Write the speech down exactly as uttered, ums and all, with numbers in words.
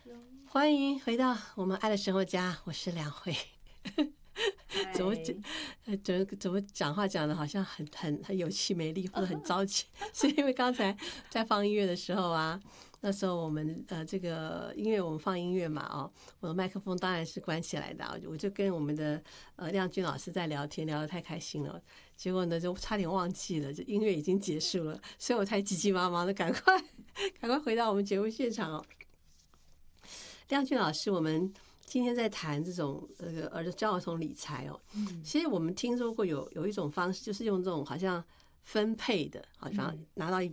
欢迎回到我们爱的生活家，我是梁慧。怎么讲？怎么怎么讲话讲的好像很很很有气没力，或者很着急？是因为刚才在放音乐的时候啊，那时候我们呃这个音乐我们放音乐嘛哦，我的麦克风当然是关起来的，我就跟我们的呃亮君老师在聊天，聊得太开心了，结果呢就差点忘记了，这音乐已经结束了，所以我才急急忙忙的赶快赶快回到我们节目现场哦。亮君老师，我们今天在谈这种呃儿教儿童理财哦，嗯，其实我们听说过有有一种方式，就是用这种好像分配的，好像拿到一